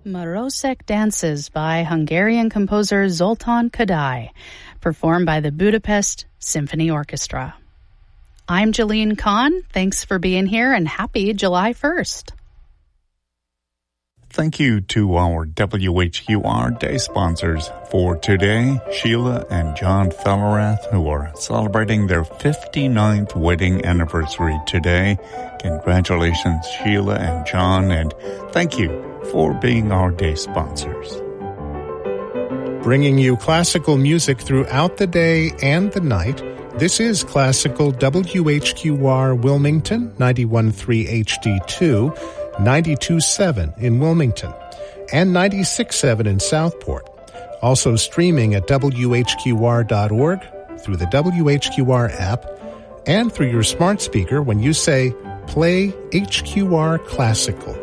Marosek Dances by Hungarian composer Zoltán Kodály, performed by the Budapest Symphony Orchestra. I'm Jalene Kahn. Thanks for being here and happy July 1st. Thank you to our WHQR day sponsors for today, Sheila and John Fellerath, who are celebrating their 59th wedding anniversary today. Congratulations, Sheila and John, and thank you for being our day sponsors. Bringing you classical music throughout the day and the night, this is Classical WHQR Wilmington, 91.3 HD2, 92.7 in Wilmington, and 96.7 in Southport. Also streaming at WHQR.org, through the WHQR app, and through your smart speaker when you say, "Play HQR Classical."